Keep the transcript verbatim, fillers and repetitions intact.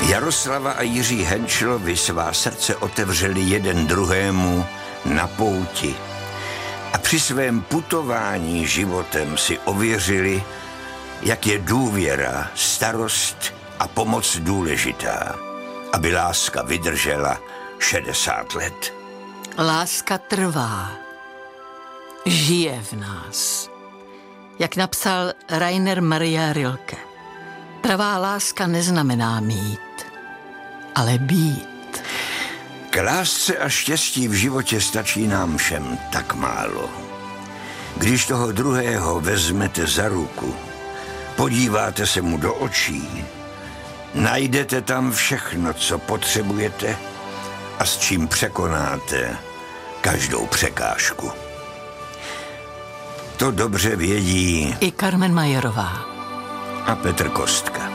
Jaroslava a Jiří Henčlovi svá srdce otevřeli jeden druhému na pouti a při svém putování životem si ověřili, jak je důvěra, starost a pomoc důležitá, aby láska vydržela šedesát let. Láska trvá, žije v nás. Jak napsal Rainer Maria Rilke, pravá láska neznamená mít, ale být. K lásce a štěstí v životě stačí nám všem tak málo. Když toho druhého vezmete za ruku, podíváte se mu do očí, najdete tam všechno, co potřebujete a s čím překonáte každou překážku. To dobře vědí i Carmen Majerová a Petr Kostka.